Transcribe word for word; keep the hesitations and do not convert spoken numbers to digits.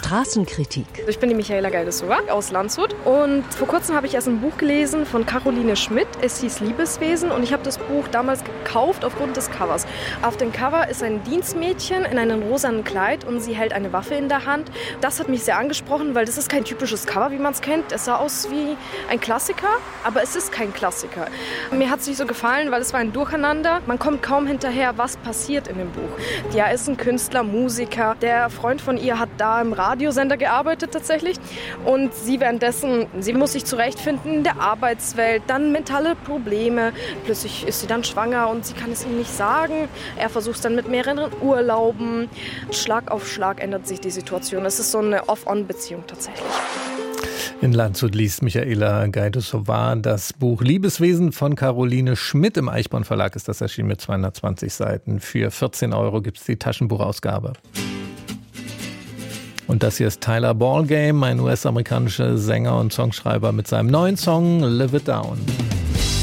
Straßenkritik. Ich bin die Michaela Geidesowa aus Landshut und vor kurzem habe ich erst ein Buch gelesen von Caroline Schmidt. Es hieß Liebeswesen und ich habe das Buch damals gekauft aufgrund des Covers. Auf dem Cover ist ein Dienstmädchen in einem rosanen Kleid und sie hält eine Waffe in der Hand. Das hat mich sehr angesprochen, weil das ist kein typisches Cover, wie man es kennt. Es sah aus wie ein Klassiker, aber es ist kein Klassiker. Mir hat es nicht so gefallen, weil es war ein Durcheinander. Man kommt kaum hinterher, was passiert in dem Buch. Ja, ist ein Künstler, Musiker. Der Freund von ihr hat da im Radiosender gearbeitet tatsächlich. Und sie währenddessen, sie muss sich zurechtfinden in der Arbeitswelt, dann mentale Probleme. Plötzlich ist sie dann schwanger und sie kann es ihm nicht sagen. Er versucht es dann mit mehreren Urlauben. Schlag auf Schlag ändert sich die Situation. Es ist so eine Off-on-Beziehung tatsächlich. In Landshut liest Michaela Geidesowa das Buch Liebeswesen von Caroline Schmidt. Im Eichborn Verlag ist das erschienen mit zweihundertzwanzig Seiten. Für vierzehn Euro gibt es die Taschenbuchausgabe. Und das hier ist Tyler Ballgame, ein U S-amerikanischer Sänger und Songschreiber mit seinem neuen Song Live It Down.